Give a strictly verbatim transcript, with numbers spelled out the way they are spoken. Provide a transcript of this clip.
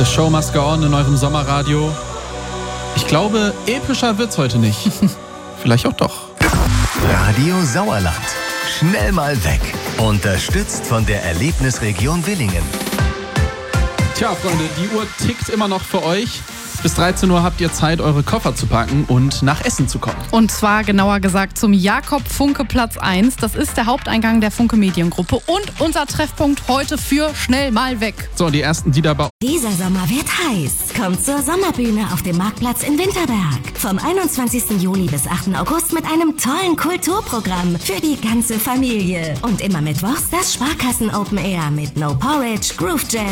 The Show Must Go On in eurem Sommerradio. Ich glaube, epischer wird's heute nicht. Vielleicht auch doch. Radio Sauerland. Schnell mal weg. Unterstützt von der Erlebnisregion Willingen. Tja, Freunde, die Uhr tickt immer noch für euch. Bis dreizehn Uhr habt ihr Zeit, eure Koffer zu packen und nach Essen zu kommen. Und zwar genauer gesagt zum Jakob Funke Platz eins. Das ist der Haupteingang der Funke Mediengruppe und unser Treffpunkt heute für Schnell mal weg. So, die ersten, die dabei... Dieser Sommer wird heiß. Kommt zur Sommerbühne auf dem Marktplatz in Winterberg. Vom einundzwanzigsten Juli bis achten August mit einem tollen Kulturprogramm für die ganze Familie. Und immer mittwochs das Sparkassen Open Air mit No Porridge, Groove Jam